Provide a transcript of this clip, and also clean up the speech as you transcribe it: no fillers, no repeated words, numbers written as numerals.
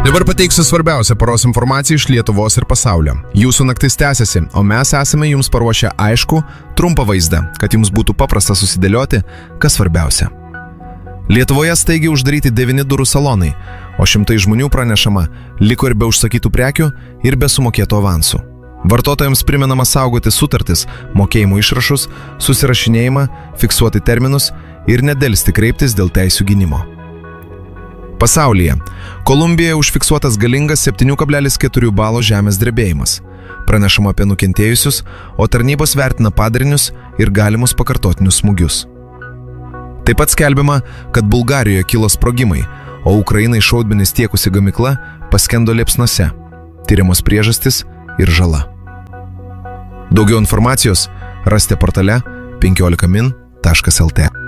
Dabar pateiksiu svarbiausią paros informaciją iš Lietuvos ir pasaulio. Jūsų naktis tęsiasi, o mes esame jums paruošę aišku, trumpą vaizdą, kad jums būtų paprasta susidėlioti, kas svarbiausia. Lietuvoje staigiai uždaryti 9 durų salonai, o šimtai žmonių pranešama liko ir be užsakytų prekių ir be sumokėtų avansų. Vartotojams primenama saugoti sutartis, mokėjimų išrašus, susirašinėjimą, fiksuoti terminus ir nedelsti kreiptis dėl teisių gynimo. Pasaulyje. Kolumbijoje užfiksuotas galingas 7,4 balo žemės drebėjimas. Pranešama apie nukentėjusius, o tarnybos vertina padarinius ir galimus pakartotinius smūgius. Taip pat skelbiama, kad Bulgarijoje kilo sprogimai, o Ukrainai šaudmenis tiekusi gamykla paskendo liepsnose. Tyriamos priežastis ir žala. Daugiau informacijos rasite portale 15min.lt.